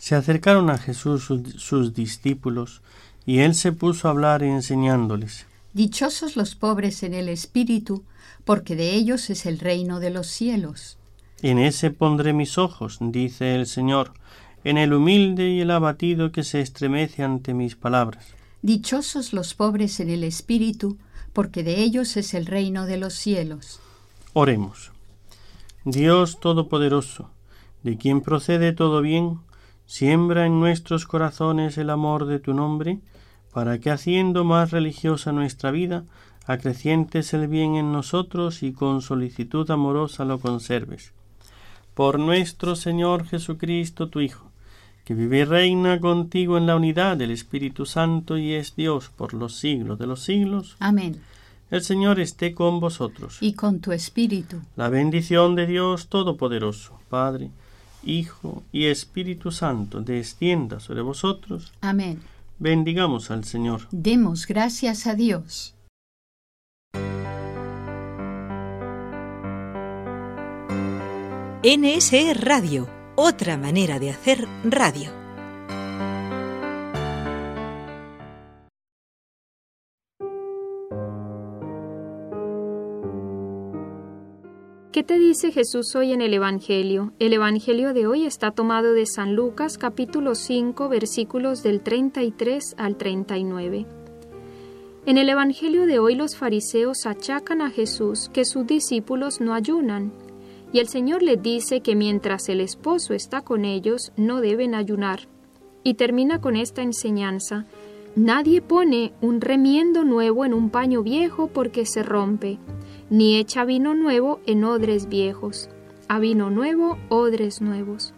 Se acercaron a Jesús sus discípulos, y él se puso a hablar enseñándoles. Dichosos los pobres en el espíritu, porque de ellos es el reino de los cielos. En ese pondré mis ojos, dice el Señor, en el humilde y el abatido que se estremece ante mis palabras. Dichosos los pobres en el espíritu, porque de ellos es el reino de los cielos. Oremos. Dios Todopoderoso, de quien procede todo bien, siembra en nuestros corazones el amor de tu nombre, para que haciendo más religiosa nuestra vida, acrecientes el bien en nosotros y con solicitud amorosa lo conserves. Por nuestro Señor Jesucristo, tu Hijo, que vive y reina contigo en la unidad del Espíritu Santo y es Dios por los siglos de los siglos. Amén. El Señor esté con vosotros. Y con tu espíritu. La bendición de Dios Todopoderoso, Padre, Hijo y Espíritu Santo, descienda sobre vosotros. Amén. Bendigamos al Señor. Demos gracias a Dios. NSE Radio, otra manera de hacer radio. ¿Qué te dice Jesús hoy en el Evangelio? El Evangelio de hoy está tomado de San Lucas, capítulo 5, versículos del 33 al 39. En el Evangelio de hoy los fariseos achacan a Jesús que sus discípulos no ayunan, y el Señor les dice que mientras el esposo está con ellos no deben ayunar. Y termina con esta enseñanza: nadie pone un remiendo nuevo en un paño viejo porque se rompe, ni echa vino nuevo en odres viejos. A vino nuevo, odres nuevos.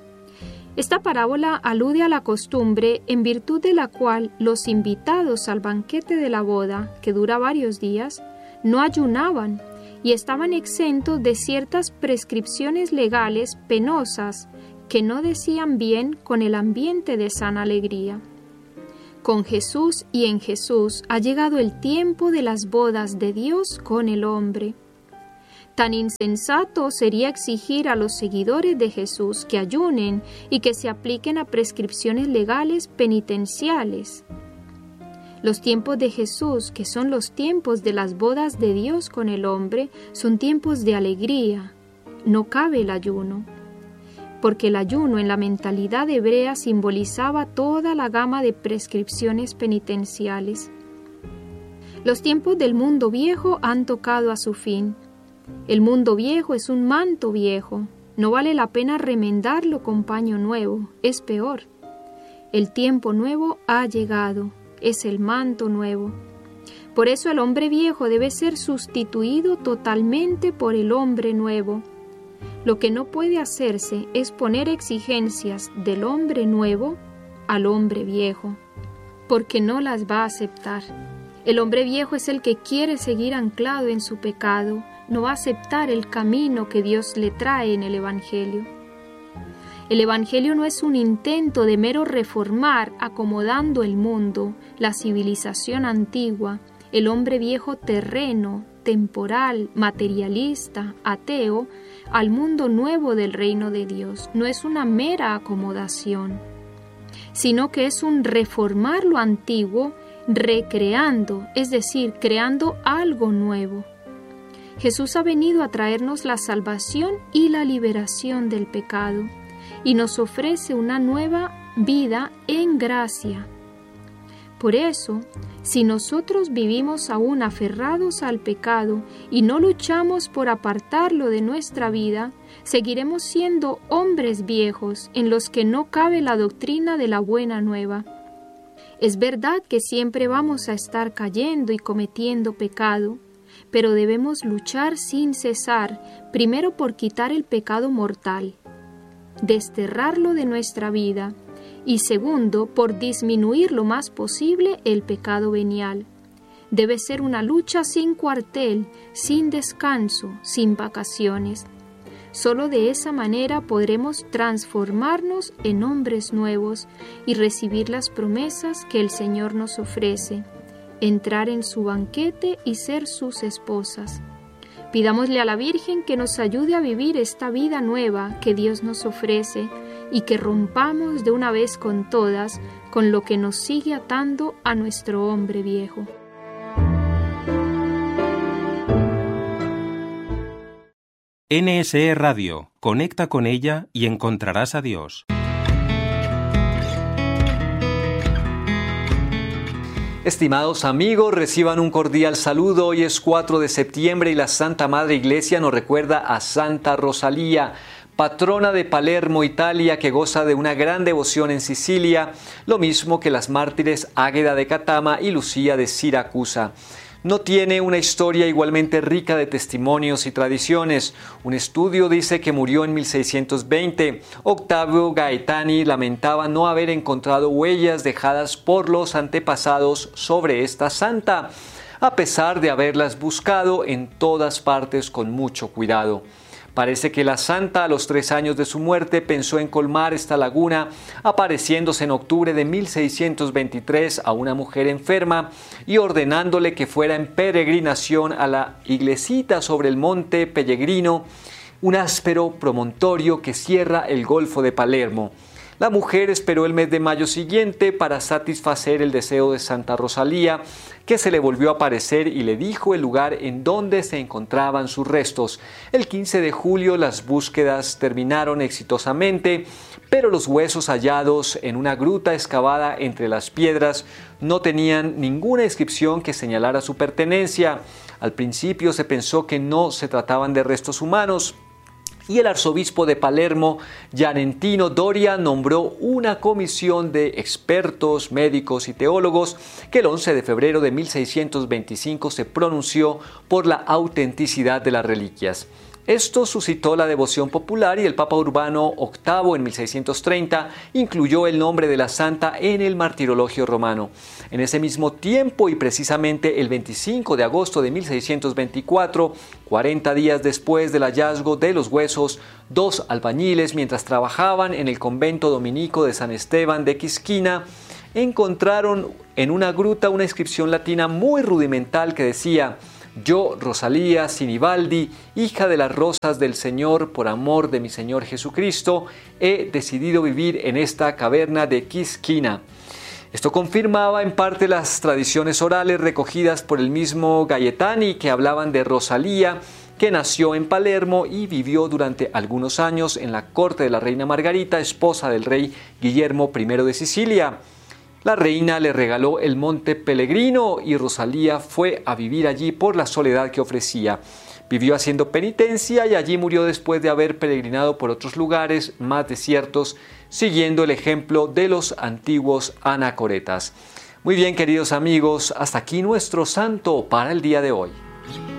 Esta parábola alude a la costumbre en virtud de la cual los invitados al banquete de la boda, que dura varios días, no ayunaban y estaban exentos de ciertas prescripciones legales penosas que no decían bien con el ambiente de sana alegría. Con Jesús y en Jesús ha llegado el tiempo de las bodas de Dios con el hombre. Tan insensato sería exigir a los seguidores de Jesús que ayunen y que se apliquen a prescripciones legales penitenciales. Los tiempos de Jesús, que son los tiempos de las bodas de Dios con el hombre, son tiempos de alegría. No cabe el ayuno, porque el ayuno en la mentalidad hebrea simbolizaba toda la gama de prescripciones penitenciales. Los tiempos del mundo viejo han tocado a su fin. El mundo viejo es un manto viejo. No vale la pena remendarlo con paño nuevo, es peor. El tiempo nuevo ha llegado, es el manto nuevo. Por eso el hombre viejo debe ser sustituido totalmente por el hombre nuevo. Lo que no puede hacerse es poner exigencias del hombre nuevo al hombre viejo, porque no las va a aceptar. El hombre viejo es el que quiere seguir anclado en su pecado, no va a aceptar el camino que Dios le trae en el Evangelio. El Evangelio no es un intento de mero reformar acomodando el mundo, la civilización antigua, el hombre viejo terreno, temporal, materialista, ateo, al mundo nuevo del reino de Dios. No es una mera acomodación, sino que es un reformar lo antiguo, recreando, es decir, creando algo nuevo. Jesús ha venido a traernos la salvación y la liberación del pecado, y nos ofrece una nueva vida en gracia. Por eso, si nosotros vivimos aún aferrados al pecado y no luchamos por apartarlo de nuestra vida, seguiremos siendo hombres viejos en los que no cabe la doctrina de la buena nueva. Es verdad que siempre vamos a estar cayendo y cometiendo pecado, pero debemos luchar sin cesar, primero por quitar el pecado mortal, desterrarlo de nuestra vida, y segundo, por disminuir lo más posible el pecado venial. Debe ser una lucha sin cuartel, sin descanso, sin vacaciones. Solo de esa manera podremos transformarnos en hombres nuevos y recibir las promesas que el Señor nos ofrece, entrar en su banquete y ser sus esposas. Pidámosle a la Virgen que nos ayude a vivir esta vida nueva que Dios nos ofrece y que rompamos de una vez con todas con lo que nos sigue atando a nuestro hombre viejo. NSE Radio. Conecta con ella y encontrarás a Dios. Estimados amigos, reciban un cordial saludo. Hoy es 4 de septiembre y la Santa Madre Iglesia nos recuerda a Santa Rosalía, patrona de Palermo, Italia, que goza de una gran devoción en Sicilia, lo mismo que las mártires Águeda de Catama y Lucía de Siracusa. No tiene una historia igualmente rica de testimonios y tradiciones. Un estudio dice que murió en 1620. Octavio Gaetani lamentaba no haber encontrado huellas dejadas por los antepasados sobre esta santa, a pesar de haberlas buscado en todas partes con mucho cuidado. Parece que la santa, a los 3 años de su muerte, pensó en colmar esta laguna, apareciéndose en octubre de 1623 a una mujer enferma y ordenándole que fuera en peregrinación a la iglesita sobre el monte Pellegrino, un áspero promontorio que cierra el Golfo de Palermo. La mujer esperó el mes de mayo siguiente para satisfacer el deseo de Santa Rosalía, que se le volvió a aparecer y le dijo el lugar en donde se encontraban sus restos. El 15 de julio las búsquedas terminaron exitosamente, pero los huesos hallados en una gruta excavada entre las piedras no tenían ninguna inscripción que señalara su pertenencia. Al principio se pensó que no se trataban de restos humanos, y el arzobispo de Palermo, Gianentino Doria, nombró una comisión de expertos, médicos y teólogos que el 11 de febrero de 1625 se pronunció por la autenticidad de las reliquias. Esto suscitó la devoción popular y el Papa Urbano VIII en 1630 incluyó el nombre de la santa en el martirologio romano. En ese mismo tiempo y precisamente el 25 de agosto de 1624, 40 días después del hallazgo de los huesos, 2 albañiles, mientras trabajaban en el convento dominico de San Esteban de Quisquina, encontraron en una gruta una inscripción latina muy rudimental que decía: «Yo, Rosalía Sinibaldi, hija de las rosas del Señor, por amor de mi Señor Jesucristo, he decidido vivir en esta caverna de Quisquina». Esto confirmaba en parte las tradiciones orales recogidas por el mismo Gaetani, que hablaban de Rosalía, que nació en Palermo y vivió durante algunos años en la corte de la reina Margarita, esposa del rey Guillermo I de Sicilia. La reina le regaló el monte Pellegrino y Rosalía fue a vivir allí por la soledad que ofrecía. Vivió haciendo penitencia y allí murió después de haber peregrinado por otros lugares más desiertos, siguiendo el ejemplo de los antiguos anacoretas. Muy bien, queridos amigos, hasta aquí nuestro santo para el día de hoy.